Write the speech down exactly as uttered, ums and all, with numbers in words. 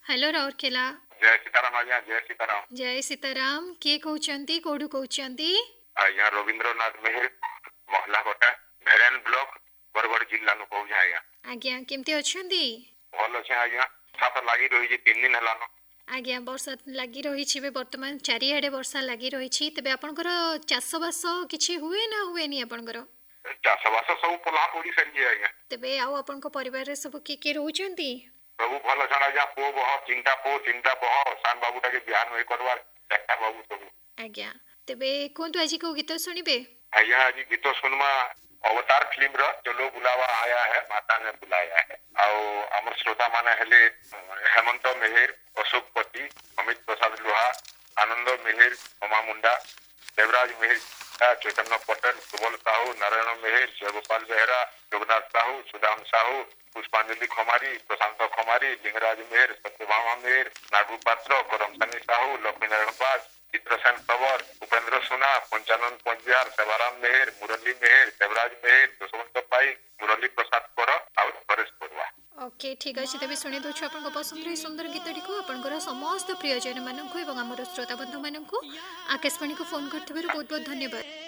Hello Rourkela. जय सीताराम आज्ञा। जय सीताराम। जय सीताराम। किए कहउचंती कोडू कहउचंती? आज्ञा रविंद्रनाथ मेहर महला कोटा भेरेन ब्लॉक बरगड़ जिल्ला नु कहू आज्ञा। आज्ञा केमती अछंती? भल अछि आज्ञा। साथ लागी रही जे तीन दिन हलानो। आज्ञा वर्षा लगी रही छिबे वर्तमान चारिआडे वर्षा लगी रही छि तबे आपनकर चाषबास किछि हुए ना हुए नि आपनकर? चाषबास सब पोला पोड़ी सरी आज्ञा। तबे आउ आपनको परिवार रे सब के के रहउचंती? प्रभु भल अछन आज्ञा। पो बह चिंता पो चिंता बह सान बाबू टाके बिहान होई करवार एकटा बाबू सब। आज्ञा तबे कोंतु आजि को गीत सुनिबे? आज्ञा आज गीत सुनमा अवतार फिल्म रो चलो बुलावा आया है माता ने बुलाया है। आओ हमर श्रोता माने हेले हेमंत मेहर, अशोक पति, अमित प्रसाद लोहा, आनंद मेहर, उमा मुंडा, देवराज मेहर, चैतन्य पटेल, सुबल साहू, नारायण मेहर, जयगोपाल बेहरा, जगन्नाथ साहू, सुदाम साहू, पुष्पांजलि खमारी, प्रशांत खमारी, लिंगराज मेहर, सत्यभामा मेहर, नागू पात्र, करमसानी साहू, लक्ष्मी नारायण पास, चित्रसेन तंवर, उपेंद्र सोना, पंचानंद पंचार, सेवाराम मेहर, मुरली मेहर, देवराज मेहर, यशवंत पाई, मुरली प्रसाद कर और परेश बरुआ। ओके ठीक अछि तबे सुनि दोछु आपनको पसंद रे सुंदर गीतटी को आपनकर समस्त प्रियजन माननको एवं हमर श्रोता बंधु माननको आकाशवाणी को फोन करथिबार बहुत बहुत धन्यवाद।